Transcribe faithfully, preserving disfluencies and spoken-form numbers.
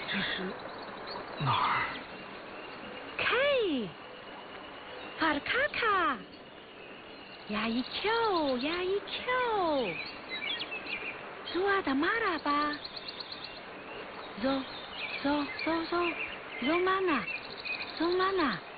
这是哪儿？ 看，法尔卡卡，呀一瞧呀一瞧，Zuada maraba，走走走走，走嘛呢？走嘛呢？